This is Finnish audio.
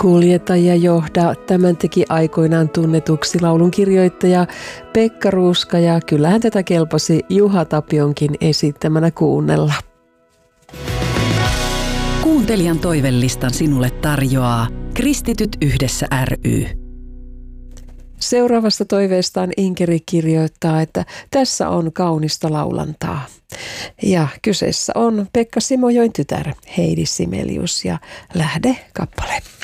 Kuljeta ja johda, tämän teki aikoinaan tunnetuksi laulunkirjoittaja Pekka Ruuska ja kyllähän tätä kelpasi Juha Tapionkin esittämänä kuunnella. Kuuntelijan toivelistan sinulle tarjoaa Kristityt yhdessä ry. Seuraavasta toiveestaan Inkeri kirjoittaa, että tässä on kaunista laulantaa. Ja kyseessä on Pekka Simojoen tytär Heidi Simelius ja lähdekappale.